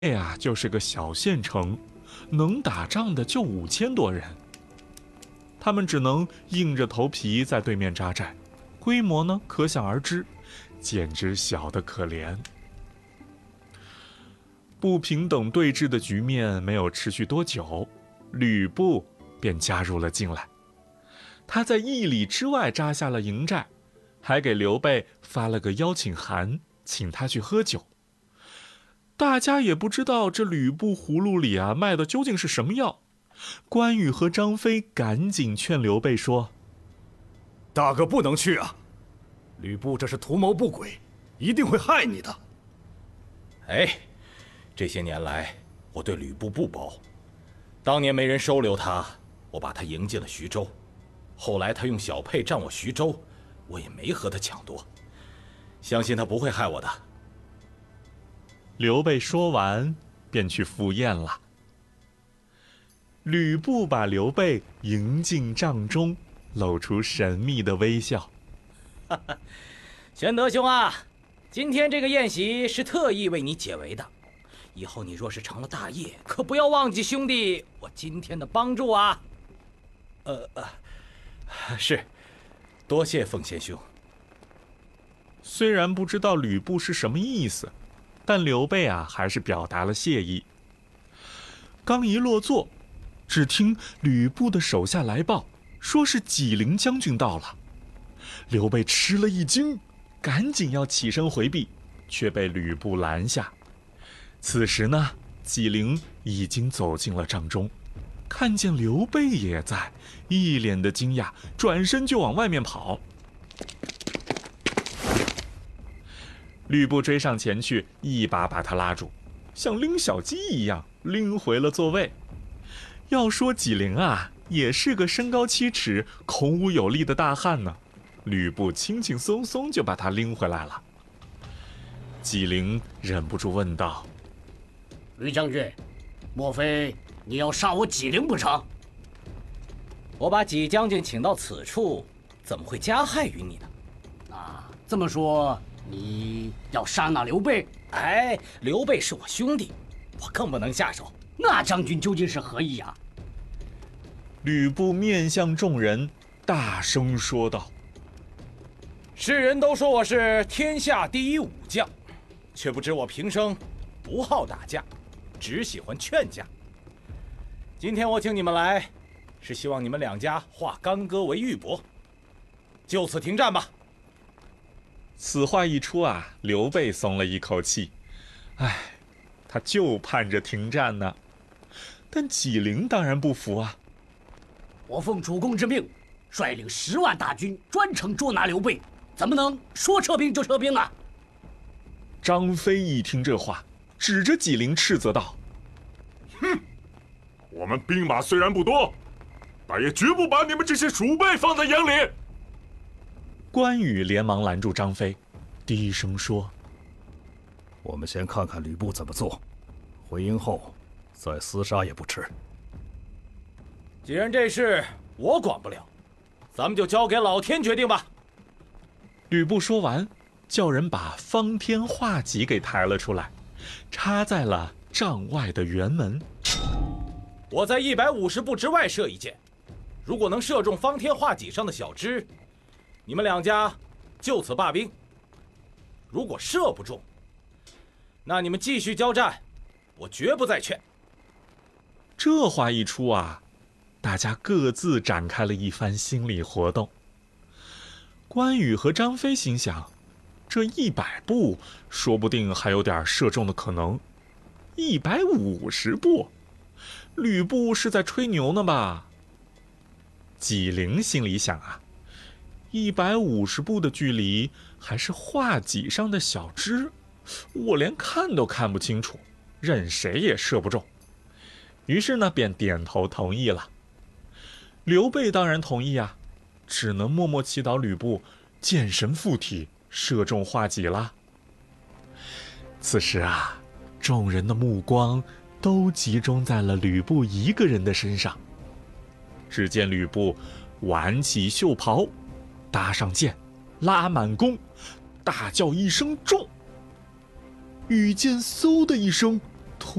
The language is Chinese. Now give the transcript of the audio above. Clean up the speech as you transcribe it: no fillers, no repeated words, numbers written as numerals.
呀，就是个小县城，能打仗的就5000多人。他们只能硬着头皮在对面扎寨，规模呢可想而知，简直小得可怜。不平等对峙的局面没有持续多久，吕布便加入了进来。他在1里之外扎下了营寨，还给刘备发了个邀请函，请他去喝酒。大家也不知道这吕布葫芦里卖的究竟是什么药。关羽和张飞赶紧劝刘备说：“ 大哥不能去啊！吕布这是图谋不轨，一定会害你的。” 哎，这些年来我对吕布不薄，当年没人收留他，我把他迎进了徐州。后来他用小沛占我徐州，我也没和他抢夺，相信他不会害我的。 刘备说完，便去赴宴了。吕布把刘备迎进帐中，露出神秘的微笑。 玄德兄啊，今天这个宴席是特意为你解围的。以后你若是成了大业，可不要忘记兄弟我今天的帮助啊。是，多谢奉先兄。 虽然不知道吕布是什么意思，但刘备还是表达了谢意。刚一落座，只听吕布的手下来报，说是纪灵将军到了。刘备吃了一惊，赶紧要起身回避，却被吕布拦下。此时呢，纪灵已经走进了帐中，看见刘备也在，一脸的惊讶，转身就往外面跑。吕布追上前去，一把把他拉住，像拎小鸡一样拎回了座位。要说纪灵也是个身高7尺、孔武有力的大汉呢，吕布轻轻松松就把他拎回来了。纪灵忍不住问道：“ 吕将军，莫非你要杀我纪灵不成？” 我把纪将军请到此处，怎么会加害于你呢？ 这么说，你要杀那刘备？ 哎，刘备是我兄弟，我更不能下手。 那将军究竟是何意啊？ 吕布面向众人，大声说道：“ 世人都说我是天下第一武将，却不知我平生不好打架，只喜欢劝架。今天我请你们来，是希望你们两家化干戈为玉帛，就此停战吧。” 此话一出刘备松了一口气。他就盼着停战呢。但纪灵当然不服啊。 我奉主公之命，率领10万大军专程捉拿刘备，怎么能说撤兵就撤兵啊？ 张飞一听这话，指着纪灵斥责道：“ 哼！我们兵马虽然不多，但也绝不把你们这些鼠辈放在眼里。” 关羽连忙拦住张飞，低声说：“ 我们先看看吕布怎么做，回营后再厮杀也不迟。” 既然这事我管不了，咱们就交给老天决定吧。 吕布说完，叫人把方天画戟给抬了出来，插在了帐外的辕门。 我在150步之外射一箭，如果能射中方天画戟上的小枝，你们两家就此罢兵；如果射不中，那你们继续交战，我绝不再劝。 这话一出大家各自展开了一番心理活动。关羽和张飞心想，这100步说不定还有点射中的可能，150步，吕布是在吹牛呢吧？纪灵心里想150步的距离，还是画戟上的小枝，我连看都看不清楚，任谁也射不中。于是呢，便点头同意了。刘备当然同意只能默默祈祷吕布剑神附体，射中画戟了。此时众人的目光都集中在了吕布一个人的身上。只见吕布挽起袖袍，搭上剑，拉满弓，大叫一声中，羽箭嗖的一声